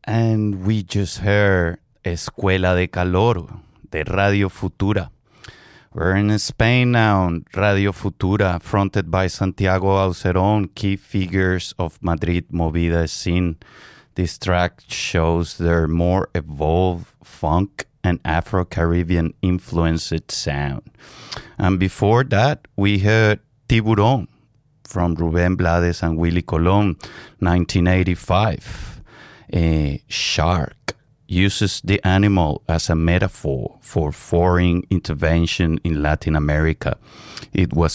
And we just heard Escuela de Calor de Radio Futura. We're in Spain now, Radio Futura, fronted by Santiago Auceron, key figures of Madrid Movida scene. This track shows their more evolved funk and Afro-Caribbean influenced sound. And before that, we heard Tiburón from Rubén Blades and Willy Colón, 1985. A shark uses the animal as a metaphor for foreign intervention in Latin America. It was